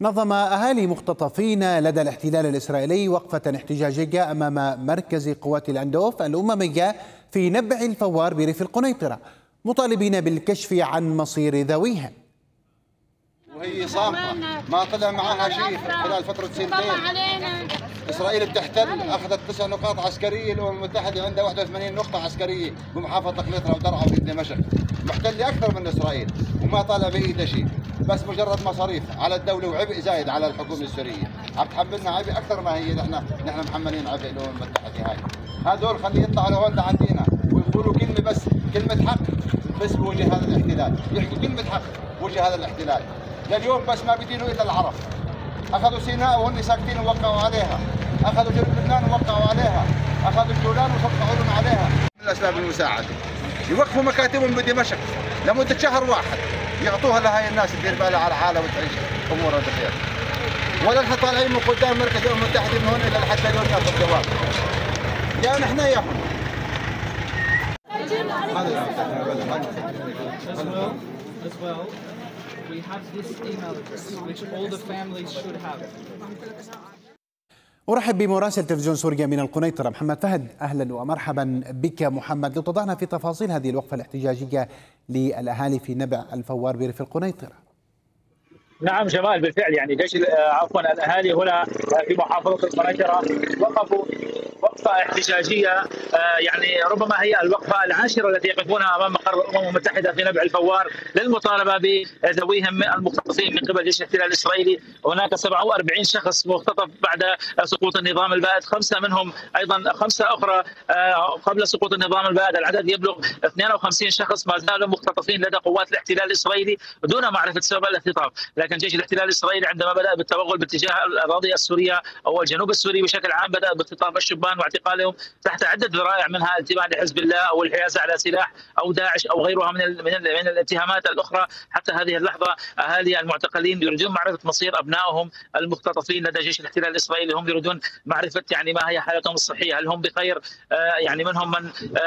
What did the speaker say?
نظم أهالي مختطفين لدى الاحتلال الإسرائيلي وقفة احتجاجية أمام مركز قوات الأندوف الأممية في نبع الفوار بريف القنيطرة، مطالبين بالكشف عن مصير ذويهم. وهي صامتة ما طلع معها شيء خلال فترة سنتين. إسرائيل بتحتل، أخذت 9 نقاط عسكرية، الأمم المتحدة عندها 81 نقطة عسكرية بمحافظة قنيطرة ودرعا ودمشق، محتل أكثر من إسرائيل وما طالع بإيده شيء، بس مجرد مصاريف على الدولة وعبء زايد على الحكومة السورية، عم تحملنا عبء أكثر ما هي نحن محملين عبء الأمم المتحدة. هذول خليه يطلعوا لهون لعندنا ويقولوا كلمة بس، كلمة حق بس بوجه هذا الاحتلال، يحكوا كلمة حق بوجه هذا الاحتلال. لليوم بس ما بدينوا إلا العرب. أخذوا سيناء وهن ساكتين ووقعوا عليها، أخذوا جنوب لبنان ووقعوا عليها، أخذوا الجولان وصفحوا لهم عليها. الأسباب المساعدة يوقفوا مكاتبهم بدمشق لمدة شهر واحد، يعطوها لهاي الناس تدير بالها على حالها وتعيش أمورها بخير. ولا نحن طالعين من قدام مركز الأمم المتحدة من هون إلا لحتى اليوم ناخذ جواب. يا نحن ياهم. As well, we have this email address which all the families should have. أرحب بمراسل تلفزيون سوريا من القنيطرة محمد فهد. أهلا ومرحبا بك محمد. لو تضعنا في تفاصيل هذه الوقفة الاحتجاجية للأهالي في نبع الفوار بريف القنيطرة. نعم جمال، بالفعل يعني الأهالي هنا في محافظة القنيطرة وقفوا وقفة احتجاجية، يعني ربما هي الوقفة العاشرة التي يقفونها أمام مقر الأمم المتحدة في نبع الفوار للمطالبة بذويهم المختطفين من قبل جيش الاحتلال الإسرائيلي. هناك 47 شخص مختطف بعد سقوط النظام البائد، 5 منهم أيضا 5 أخرى قبل سقوط النظام البائد. العدد يبلغ 52 شخص ما زالوا مختطفين لدى قوات الاحتلال الإسرائيلي دون معرفة سبب الاختطاف. لكن جيش الاحتلال الإسرائيلي عندما بدأ بالتوغل باتجاه الأراضي السورية أو الجنوب السوري بشكل عام بدأ باختطاف الشبان واعتقالهم تحت عدة ذرائع، منها الانتماء لحزب الله أو الحيازة على سلاح أو داعش أو غيرها من الاتهامات الأخرى. حتى هذه اللحظة أهالي المعتقلين يريدون معرفة مصير أبنائهم المختطفين لدى جيش الاحتلال الإسرائيلي. هم يريدون معرفة يعني ما هي حالتهم الصحية، هل هم بخير، يعني منهم من